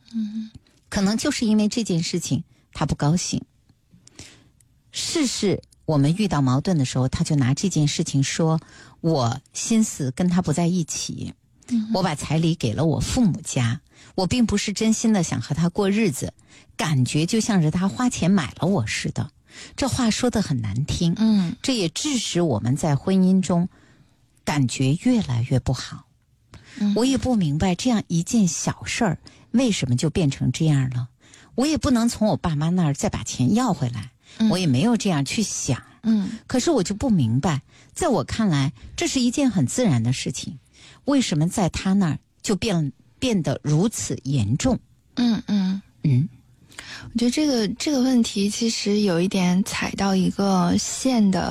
可能就是因为这件事情他不高兴。事我们遇到矛盾的时候，他就拿这件事情说，我心思跟他不在一起，我把彩礼给了我父母家，我并不是真心的想和他过日子，感觉就像是他花钱买了我似的。这话说得很难听，这也致使我们在婚姻中感觉越来越不好。我也不明白这样一件小事儿为什么就变成这样了。我也不能从我爸妈那儿再把钱要回来，我也没有这样去想。可是我就不明白，在我看来这是一件很自然的事情，为什么在他那儿就变得如此严重？ 我觉得这个问题其实有一点踩到一个线的